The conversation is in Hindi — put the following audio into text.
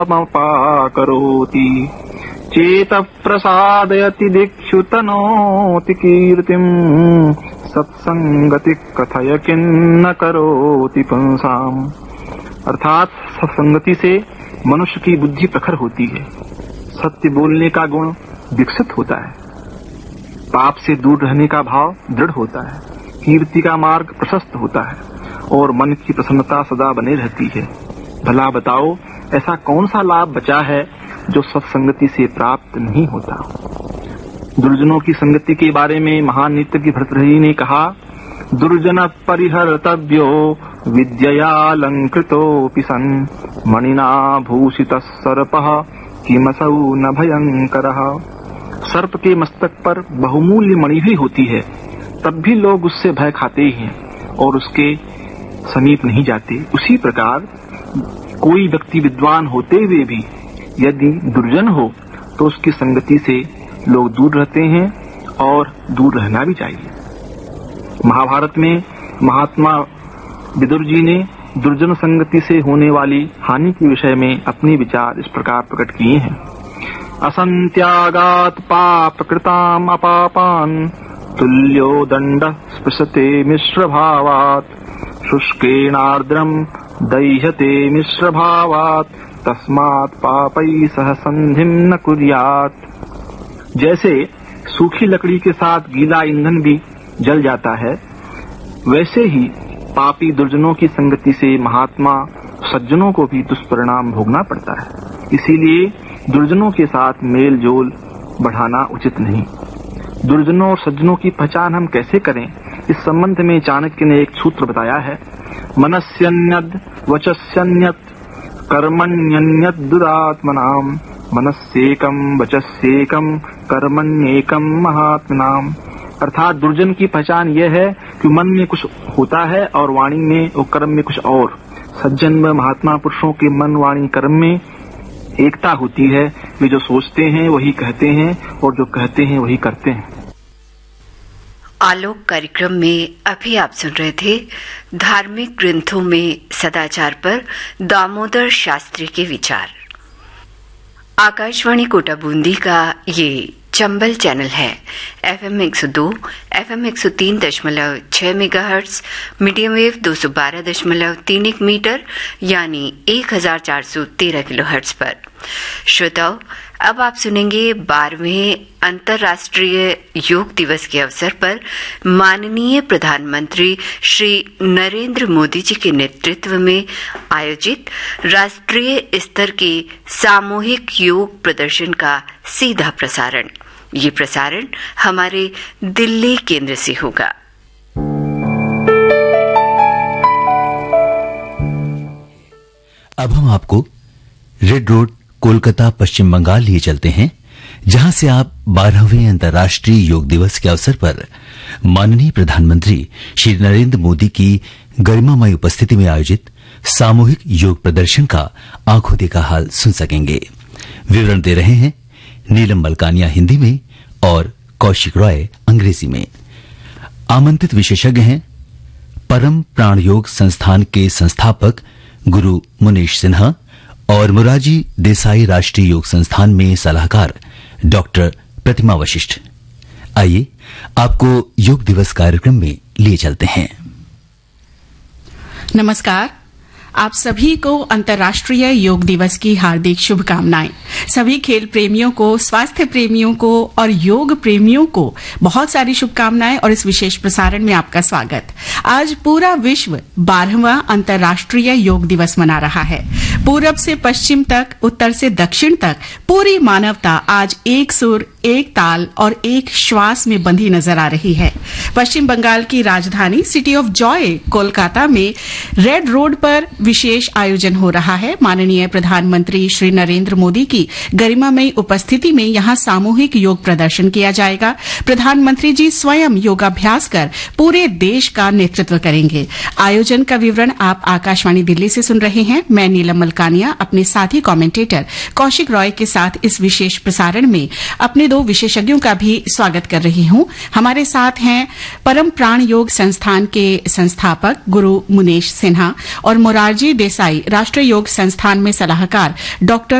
करोति चेत प्रसादयति दिक्षु तनोति कीर्तिम सत्संगति कथय किन्न करोति पुंसाम। अर्थात सत्संगति से मनुष्य की बुद्धि प्रखर होती है, सत्य बोलने का गुण विकसित होता है, पाप से दूर रहने का भाव दृढ़ होता है, कीर्ति का मार्ग प्रशस्त होता है और मन की प्रसन्नता सदा बने रहती है। भला बताओ ऐसा कौन सा लाभ बचा है जो सत्संगति से प्राप्त नहीं होता। दुर्जनों की संगति के बारे में महान नीतिज्ञ भर्तृहरि ने कहा, दुर्जन परिहर्तव्यो विद्ययालंकृतोऽपि सन् मणिना भूषितः सर्पः किमसौ न भयंकरः। सर्प के मस्तक पर बहुमूल्य मणि भी होती है, तब भी लोग उससे भय खाते ही हैं और उसके समीप नहीं जाते। उसी प्रकार कोई व्यक्ति विद्वान होते हुए भी यदि दुर्जन हो तो उसकी संगति से लोग दूर रहते हैं और दूर रहना भी चाहिए। महाभारत में महात्मा विदुर जी ने दुर्जन संगति से होने वाली हानि के विषय में अपने विचार इस प्रकार प्रकट किए हैं। असंत्यागात पाप कृताम अपापान तुल्यो दंड स्पृशते मिश्र भावात शुष्केनार्द्रम दह्यते मिश्र भावात तस्मात् पापै सह संधिम न कुर्यात्। जैसे सूखी लकड़ी के साथ गीला ईंधन भी जल जाता है, वैसे ही पापी दुर्जनों की संगति से महात्मा सज्जनों को भी दुष्परिणाम भोगना पड़ता है। इसीलिए दुर्जनों के साथ मेल जोल बढ़ाना उचित नहीं। दुर्जनों और सज्जनों की पहचान हम कैसे करें, इस संबंध में चाणक्य ने एक सूत्र बताया है, मनस्यन्यद वचस्यन्यत कर्मण्यन्यत दुरात्मनाम मनस्येकम वचस्येकम कर्मण्येकम महात्मनाम। अर्थात दुर्जन की पहचान यह है कि मन में कुछ होता है और वाणी में और कर्म में कुछ और। सज्जन व महात्मा पुरुषों के मन वाणी कर्म में एकता होती है। वे जो सोचते हैं वही कहते हैं और जो कहते हैं वही करते हैं। आलोक कार्यक्रम में अभी आप सुन रहे थे धार्मिक ग्रंथों में सदाचार पर दामोदर शास्त्री के विचार। आकाशवाणी कोटा बूंदी का ये चंबल चैनल है। FM 102, FM 103.6 megahertz, medium wave 212.31 metre यानी 1413 किलोहर्ट्ज पर। श्रोताओ, अब आप सुनेंगे 12वें अंतर्राष्ट्रीय योग दिवस के अवसर पर माननीय प्रधानमंत्री श्री नरेंद्र मोदी जी के नेतृत्व में आयोजित राष्ट्रीय स्तर के सामूहिक योग प्रदर्शन का सीधा प्रसारण। ये प्रसारण हमारे दिल्ली केंद्र से होगा। अब हम आपको रेड रोड कोलकाता पश्चिम बंगाल लिए चलते हैं, जहां से आप 12वें अंतर्राष्ट्रीय योग दिवस के अवसर पर माननीय प्रधानमंत्री श्री नरेंद्र मोदी की गरिमामय उपस्थिति में आयोजित सामूहिक योग प्रदर्शन का आंखों देखा हाल सुन सकेंगे। विवरण दे रहे हैं नीलम मलकानिया हिंदी में और कौशिक रॉय अंग्रेजी में। आमंत्रित विशेषज्ञ हैं परम प्राण योग संस्थान के संस्थापक गुरु मुनीश सिन्हा और मोरारजी देसाई राष्ट्रीय योग संस्थान में सलाहकार डॉक्टर प्रतिमा वशिष्ठ। आइए आपको योग दिवस कार्यक्रम में लिए चलते हैं। नमस्कार, आप सभी को अंतर्राष्ट्रीय योग दिवस की हार्दिक शुभकामनाएं। सभी खेल प्रेमियों को, स्वास्थ्य प्रेमियों को और योग प्रेमियों को बहुत सारी शुभकामनाएं और इस विशेष प्रसारण में आपका स्वागत। आज पूरा विश्व 12वां अंतर्राष्ट्रीय योग दिवस मना रहा है। पूरब से पश्चिम तक, उत्तर से दक्षिण तक पूरी मानवता आज एक सुर, एक ताल और एक श्वास में बंधी नजर आ रही है। पश्चिम बंगाल की राजधानी सिटी ऑफ जॉय कोलकाता में रेड रोड पर विशेष आयोजन हो रहा है। माननीय प्रधानमंत्री श्री नरेंद्र मोदी की गरिमामयी उपस्थिति में यहां सामूहिक योग प्रदर्शन किया जाएगा। प्रधानमंत्री जी स्वयं योगाभ्यास कर पूरे देश का नेतृत्व करेंगे। आयोजन का विवरण आप आकाशवाणी दिल्ली से सुन रहे हैं। मैं नीलम मलकानिया अपने साथी कमेंटेटर कौशिक रॉय के साथ इस विशेष प्रसारण में अपने दो विशेषज्ञों का भी स्वागत कर रही हूं। हमारे साथ हैं परम प्राण योग संस्थान के संस्थापक गुरु मुनेश सिन्हा और मोरारजी देसाई राष्ट्रीय योग संस्थान में सलाहकार डॉ